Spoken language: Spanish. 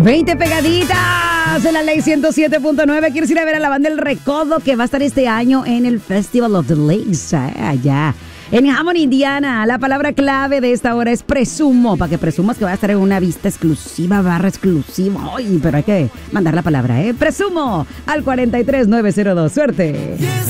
20 pegaditas en la ley 107.9. ¿Quieres ir a ver a la banda El Recodo que va a estar este año en el Festival of the Lakes? Allá en Hammond, Indiana. La palabra clave de esta hora es presumo, para que presumas que va a estar en una vista exclusiva, barra exclusiva. Ay, pero hay que mandar la palabra, Presumo al 43902. Suerte.